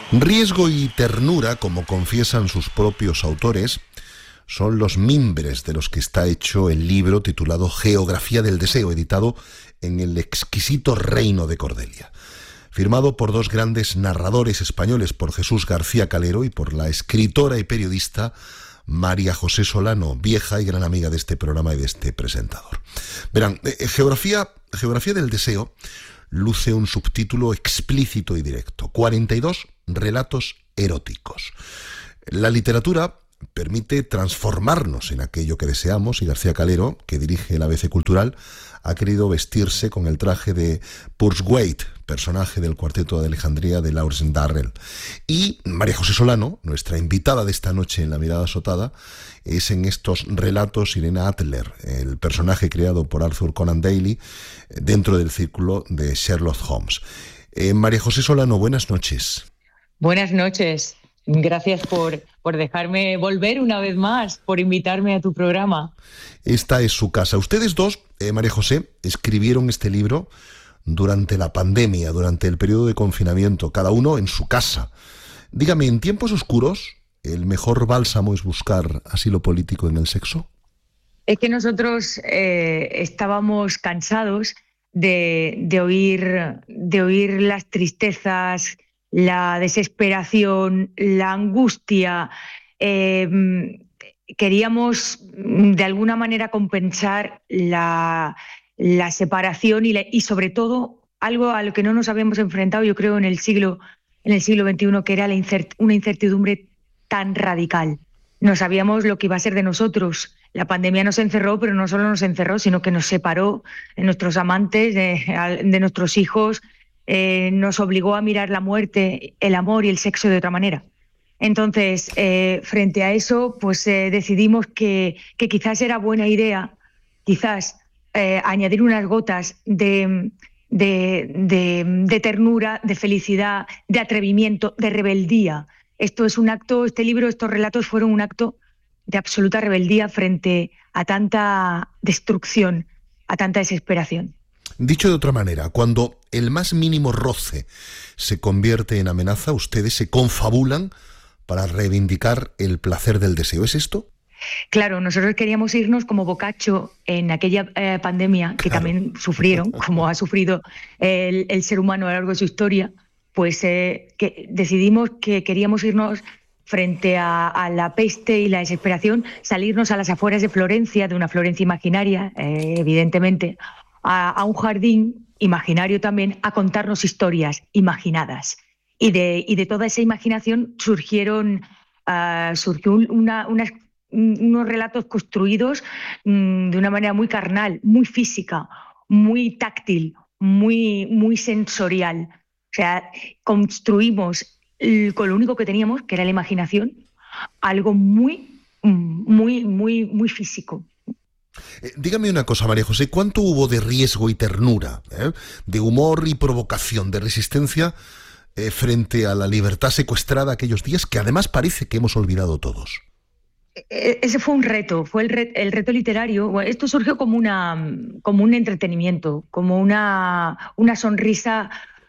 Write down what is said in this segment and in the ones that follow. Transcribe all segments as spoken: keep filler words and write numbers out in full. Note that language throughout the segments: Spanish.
Riesgo y ternura, como confiesan sus propios autores, son los mimbres de los que está hecho el libro titulado Geografía del Deseo, editado en el exquisito Reino de Cordelia. Firmado por dos grandes narradores españoles, por Jesús García Calero y por la escritora y periodista María José Solano, vieja y gran amiga de este programa y de este presentador. Verán, eh, Geografía, Geografía del Deseo luce un subtítulo explícito y directo: cuarenta y dos relatos eróticos. La literatura permite transformarnos en aquello que deseamos, y García Calero, que dirige el A B C Cultural, ha querido vestirse con el traje de Pursewaite, personaje del Cuarteto de Alejandría de Lawrence Darrell. Y María José Solano, nuestra invitada de esta noche en La Mirada Azotada, es en estos relatos Irena Adler, el personaje creado por Arthur Conan Doyle dentro del círculo de Sherlock Holmes. Eh, María José Solano, buenas noches. Buenas noches. Gracias por, por dejarme volver una vez más, por invitarme a tu programa. Esta es su casa. Ustedes dos, eh, María José, escribieron este libro durante la pandemia, durante el periodo de confinamiento, cada uno en su casa. Dígame, ¿en tiempos oscuros el mejor bálsamo es buscar asilo político en el sexo? Es que nosotros eh, estábamos cansados de, de, oír, de oír las tristezas, la desesperación, la angustia. Eh, queríamos de alguna manera compensar la, la separación y, la, y sobre todo algo a lo que no nos habíamos enfrentado, yo creo, en el siglo, en el siglo veintiuno, que era la incert, una incertidumbre tan radical. No sabíamos lo que iba a ser de nosotros. La pandemia nos encerró, pero no solo nos encerró, sino que nos separó de nuestros amantes, de, de nuestros hijos. Eh, nos obligó a mirar la muerte, el amor y el sexo de otra manera. Entonces, eh, frente a eso, pues eh, decidimos que, que quizás era buena idea, quizás eh, añadir unas gotas de, de, de, de ternura, de felicidad, de atrevimiento, de rebeldía. Esto es un acto, este libro, estos relatos fueron un acto de absoluta rebeldía frente a tanta destrucción, a tanta desesperación. Dicho de otra manera, cuando el más mínimo roce se convierte en amenaza, ustedes se confabulan para reivindicar el placer del deseo. ¿Es esto? Claro, nosotros queríamos irnos como Boccaccio en aquella eh, pandemia que claro. también sufrieron, como ha sufrido el, el ser humano a lo largo de su historia, pues eh, que decidimos que queríamos irnos frente a, a la peste y la desesperación, salirnos a las afueras de Florencia, de una Florencia imaginaria, eh, evidentemente, A, a un jardín imaginario también, a contarnos historias imaginadas. Y de, y de toda esa imaginación surgieron uh, surgió una, una, unos relatos construidos um, de una manera muy carnal, muy física, muy táctil, muy, muy sensorial. O sea, construimos el, con lo único que teníamos, que era la imaginación, algo muy, muy, muy, muy físico. Eh, dígame una cosa, María José, ¿cuánto hubo de riesgo y ternura, eh? de humor y provocación, de resistencia eh, frente a la libertad secuestrada aquellos días que además parece que hemos olvidado todos? Ese fue un reto, fue el, re, el reto literario. Bueno, esto surgió como, una, como un entretenimiento, como una, una sonrisa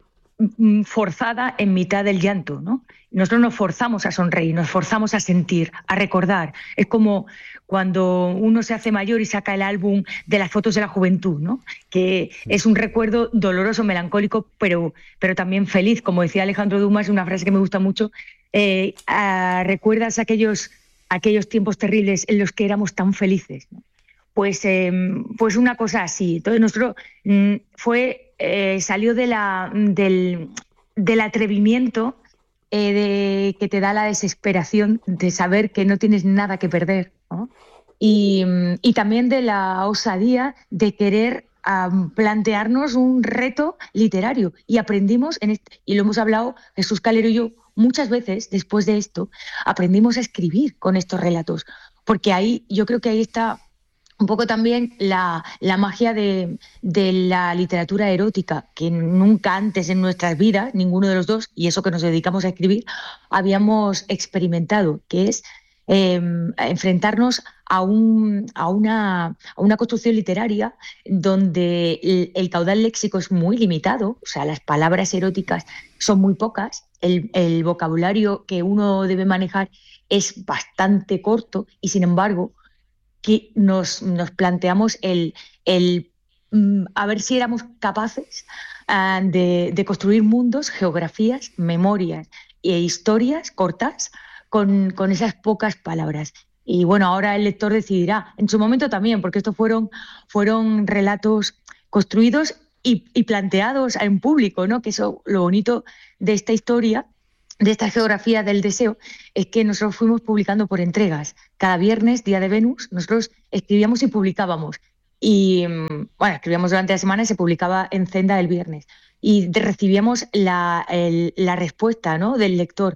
forzada en mitad del llanto, ¿no? Nosotros nos forzamos a sonreír, nos forzamos a sentir, a recordar. Es como cuando uno se hace mayor y saca el álbum de las fotos de la juventud, ¿no? Que es un recuerdo doloroso, melancólico, pero, pero también feliz. Como decía Alejandro Dumas, una frase que me gusta mucho, eh, ah, ¿recuerdas aquellos, aquellos tiempos terribles en los que éramos tan felices, ¿no? Pues, eh, pues una cosa así. Entonces, nosotros mm, fue... Eh, salió de la, del, del atrevimiento eh, de, que te da la desesperación de saber que no tienes nada que perder, ¿no? Y, y también de la osadía de querer um, plantearnos un reto literario. Y aprendimos, en este, y lo hemos hablado Jesús Calero y yo muchas veces después de esto, aprendimos a escribir con estos relatos, porque ahí yo creo que ahí está un poco también la, la magia de, de la literatura erótica, que nunca antes en nuestras vidas, ninguno de los dos, y eso que nos dedicamos a escribir, habíamos experimentado, que es eh, enfrentarnos a, un, a, una, a una construcción literaria donde el, el caudal léxico es muy limitado, o sea, las palabras eróticas son muy pocas, el, el vocabulario que uno debe manejar es bastante corto y, sin embargo, que nos, nos planteamos el, el mm, a ver si éramos capaces ah, de, de construir mundos, geografías, memorias e historias cortas con, con esas pocas palabras. Y bueno, ahora el lector decidirá, en su momento también, porque estos fueron, fueron relatos construidos y, y planteados en público, ¿no? Que eso, lo bonito de esta historia, de esta geografía del deseo, es que nosotros fuimos publicando por entregas. Cada viernes, día de Venus, nosotros escribíamos y publicábamos. Y mm, bueno, escribíamos durante la semana y se publicaba en Zenda el viernes. Y de- recibíamos la, el- la respuesta, ¿no?, del lector.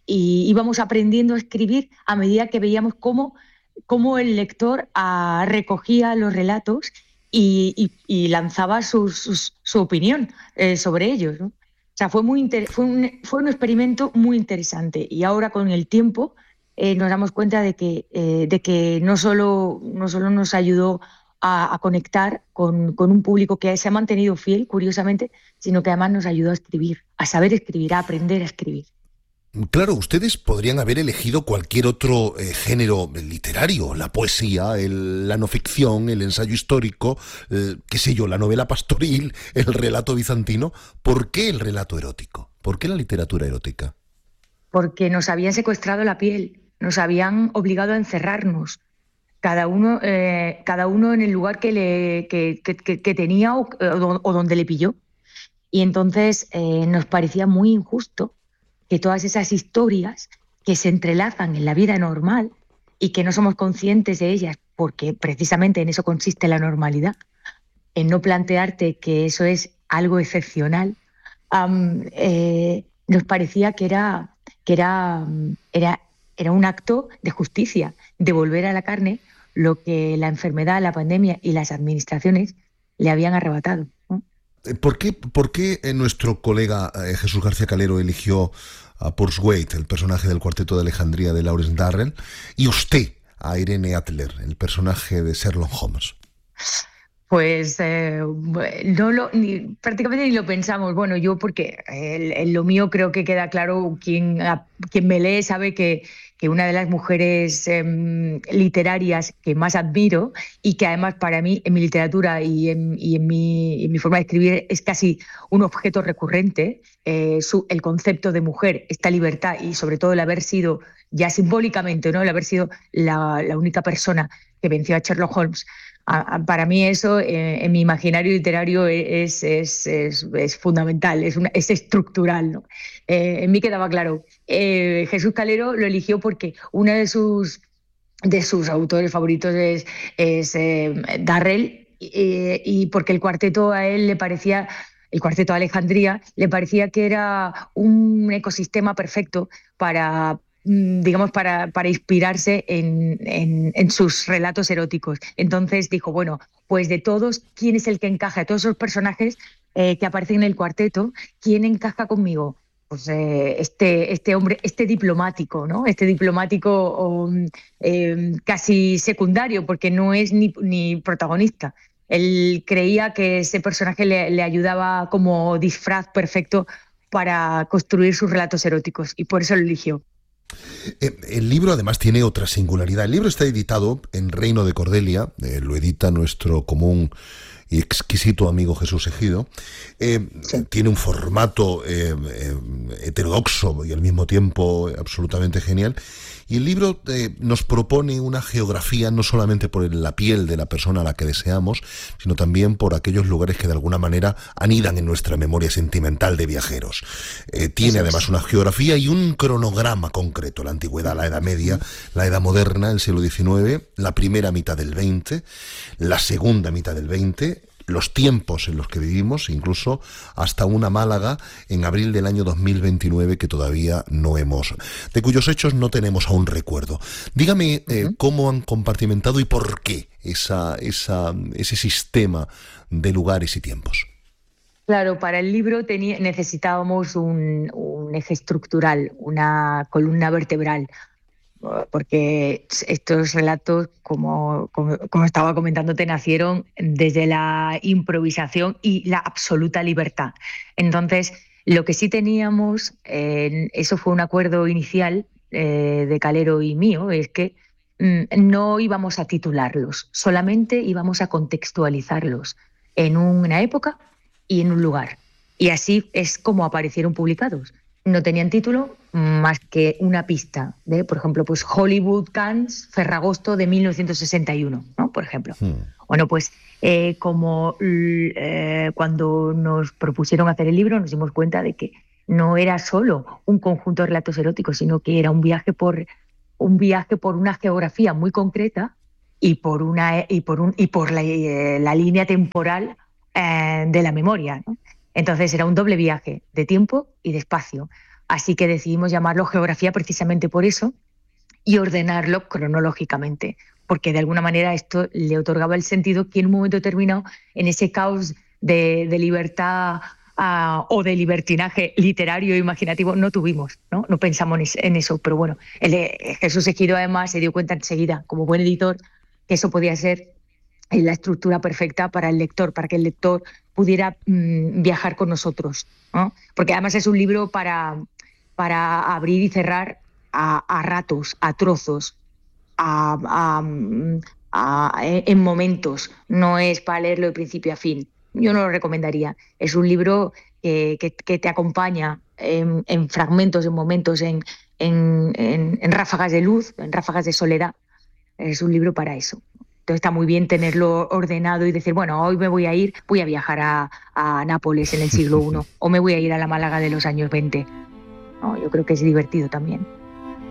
Y íbamos aprendiendo a escribir a medida que veíamos cómo, cómo el lector ah, recogía los relatos y, y- y lanzaba sus- sus- su opinión eh, sobre ellos, ¿no? O sea, fue, muy inter- fue, un, fue un experimento muy interesante y ahora con el tiempo eh, nos damos cuenta de que, eh, de que no, solo, no solo nos ayudó a, a conectar con, con un público que se ha mantenido fiel, curiosamente, sino que además nos ayudó a escribir, a saber escribir, a aprender a escribir. Claro, ustedes podrían haber elegido cualquier otro eh, género literario, la poesía, el- la no ficción, el ensayo histórico, eh, qué sé yo, la novela pastoril, el relato bizantino. ¿Por qué el relato erótico? ¿Por qué la literatura erótica? Porque nos habían secuestrado la piel, nos habían obligado a encerrarnos, cada uno, eh, cada uno en el lugar que, le, que, que- que- que tenía o, o o donde le pilló. Y entonces eh, nos parecía muy injusto que todas esas historias que se entrelazan en la vida normal y que no somos conscientes de ellas, porque precisamente en eso consiste la normalidad, en no plantearte que eso es algo excepcional, am, eh, nos parecía que era, que era, mm, era, era un acto de justicia, de volver a la carne lo que la enfermedad, la pandemia y las administraciones le habían arrebatado, ¿no? Eh, ¿Por qué, por qué eh, nuestro colega eh, Jesús García Calero eligió a Pursuit, el personaje del Cuarteto de Alejandría de Lawrence Darrell, y usted a Irene Adler, el personaje de Sherlock Holmes? Pues eh, no lo, ni, prácticamente ni lo pensamos. Bueno, yo porque en, en lo mío creo que queda claro, quien, a- quien me lee sabe que, que una de las mujeres em, literarias que más admiro y que además para mí en mi literatura y en, y en mi, en mi forma de escribir es casi un objeto recurrente, eh, su- el concepto de mujer, esta libertad y sobre todo el haber sido, ya simbólicamente, ¿no?, el haber sido la, la única persona que venció a Sherlock Holmes. A- a- para mí eso, eh, en mi imaginario literario, e- es, es, es, es fundamental, es, una- es estructural, ¿no? Eh, en mí quedaba claro. Eh, Jesús Calero lo eligió porque uno de sus, de sus autores favoritos es, es eh, Darrell, eh, y porque el cuarteto a él le parecía, el cuarteto de Alejandría, le parecía que era un ecosistema perfecto para, mm, digamos, para, para inspirarse en, en- en sus relatos eróticos. Entonces dijo, bueno, pues de todos, ¿quién es el que encaja? De todos esos personajes eh, que aparecen en el cuarteto, ¿quién encaja conmigo? Pues eh, este, este hombre, este diplomático, ¿no? Este diplomático um, eh, casi secundario, porque no es ni, ni protagonista. Él creía que ese personaje le, le ayudaba como disfraz perfecto para construir sus relatos eróticos y por eso lo eligió. Eh, El libro además tiene otra singularidad. El libro está editado en Reino de Cordelia, eh, lo edita nuestro común y exquisito amigo Jesús Ejido. Eh, Sí. tiene un formato eh, eh, heterodoxo y al mismo tiempo absolutamente genial. Y el libro eh, nos propone una geografía no solamente por el- la piel de la persona a la que deseamos, sino también por aquellos lugares que de alguna manera anidan en nuestra memoria sentimental de viajeros. Eh, tiene Eso además es. una geografía y un cronograma concreto: la antigüedad, la Edad Media, la Edad Moderna, el siglo diecinueve, la primera mitad del veinte, la segunda mitad del veinte, los tiempos en los que vivimos, incluso hasta una Málaga en abril del año dos mil veintinueve que todavía no hemos, de cuyos hechos no tenemos aún recuerdo. Dígame eh, Ujú. cómo han compartimentado y por qué esa, esa, ese sistema de lugares y tiempos. Claro, para el libro tenía- necesitábamos un, un eje estructural, una columna vertebral, eh, porque estos relatos, como, como, como estaba comentándote, nacieron desde la improvisación y la absoluta libertad. Entonces, Lo que sí teníamos, eh, eso fue un acuerdo inicial eh, de Calero y mío, es que mm, no íbamos a titularlos, solamente íbamos a contextualizarlos en una época y en un lugar. Y así es como aparecieron publicados. No tenían título más que una pista de, por ejemplo, pues Hollywood, Cannes, Ferragosto de mil novecientos sesenta y uno, ¿no? Por ejemplo. Hmm. Bueno, pues eh, como eh, cuando nos propusieron hacer el libro, nos dimos cuenta de que no era solo un conjunto de relatos eróticos, sino que era un viaje por, un viaje por una geografía muy concreta y por, una, y por, un, y por la, eh, la línea temporal eh, de la memoria, ¿no? Entonces era un doble viaje de tiempo y de espacio. Así que decidimos llamarlo geografía precisamente por eso y ordenarlo cronológicamente, porque de alguna manera esto le otorgaba el sentido que en un momento determinado, en ese caos de, de libertad uh, o de libertinaje literario e imaginativo, no tuvimos, ¿no? No pensamos en eso. Pero bueno, el, el Jesús Ejido además se dio cuenta enseguida, como buen editor, que eso podía ser la estructura perfecta para el lector, para que el lector pudiera mmm, viajar con nosotros, ¿no? Porque además es un libro para, para abrir y cerrar a, a ratos, a trozos, a, a, a, en momentos. No es para leerlo de principio a fin. Yo no lo recomendaría. Es un libro eh, que, que te acompaña en, en fragmentos, en momentos, en, en, en, en ráfagas de luz, en ráfagas de soledad. Es un libro para eso. Entonces está muy bien tenerlo ordenado y decir, bueno, hoy me voy a ir, voy a viajar a, a Nápoles en el siglo primero o me voy a ir a la Málaga de los años veinte. No, yo creo que es divertido también.